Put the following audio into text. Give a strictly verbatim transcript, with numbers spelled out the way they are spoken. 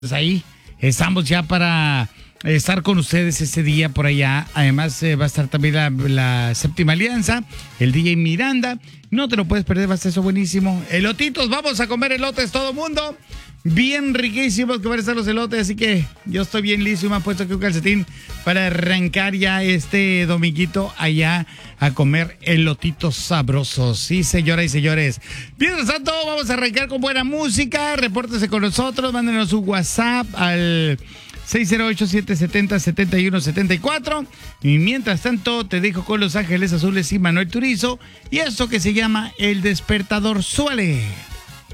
Pues ahí estamos ya para estar con ustedes ese día por allá. Además eh, va a estar también la, la Séptima Alianza, el D J Miranda. No te lo puedes perder, va a estar eso buenísimo. Elotitos, vamos a comer elotes todo mundo. Bien riquísimos que van a estar los elotes, así que yo estoy bien listo y me han puesto aquí un calcetín para arrancar ya este dominguito allá a comer elotitos sabrosos. Sí, señoras y señores. Mientras tanto, vamos a arrancar con buena música. Repórtese con nosotros, mándenos un WhatsApp al seis cero ocho, siete siete cero, siete uno siete cuatro. Y mientras tanto, te dejo con Los Ángeles Azules y Manuel Turizo y esto que se llama El Despertador. Súbale.